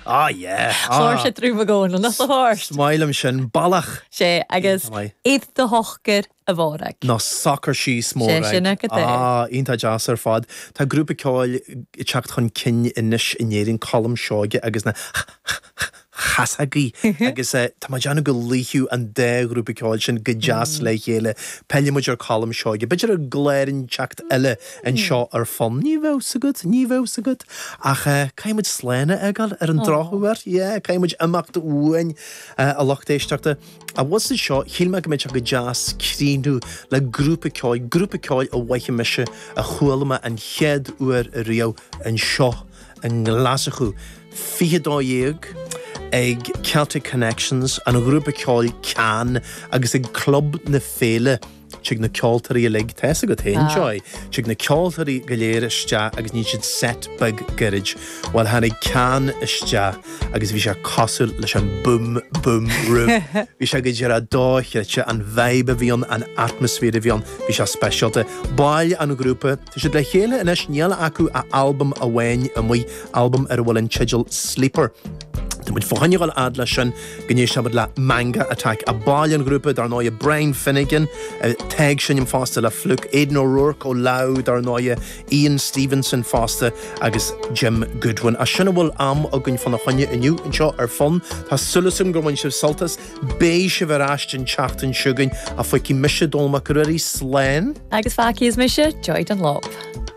yeah. Chláir sé trúm a gáin an nas a háir. Smailm sin ballach. sé agus iad do hochgur a bhórag. No soccer sí smór. Sé sinna go dé. Ínta jazz ar fad. Tá grúpa ceáil i teacht chun cin inis in éirin colm seoige agus na chasagaí agus tá má deanna go líhiú an dé grúpa ceáil sin go jazz le chéile peile muidir colm seoige. Beidir ar gléirin teacht eile an seo ar fan. Ní bheh sa gud. Ach caiimid sléine egal ar an dráthúir? Caiimid amacht uain a lochtéisteachta. A was seo hílme go méid go jazz críú le grúpa ceáil a bhaithe meise a chualama an chead uair a riamh an seo an glasachú. Fiadóíag ag Celtic Connections an grúpa ceáil cean agus ag club na féle Chig na ceoltarí a lig tesa go joy. Chig na ceoltarí go léir iste agus ní siad set bag garage. While hannig can iste agus bhí sé cosúil leis an bum rum. Bhí sé go dtíar a dóithte an vibe bhíon an atmosfér bhíon bhí sé specialte. Bail an grúpa tá siad le chéile inis níl acu a album a bhain a mui album ar bhfuil an Chidgel Sleeper. Tá muid fáinneáil adla sin gnééis se le manga attack a bailin grúpa dar náide Brian Finnegan teag sin fásta le fluc Aidan O'Rourke ó Loud dar náide Ian Stevenson fásta agus Jim Goodwin a sinna bhfuil am a gunn fanna chuine iniu an seo ar fun tá sulasum gur muin sibh soltas béis se bharástin teachtain siúgain a foici mise dóma cuirí sléin agus faci is mise joid an lob.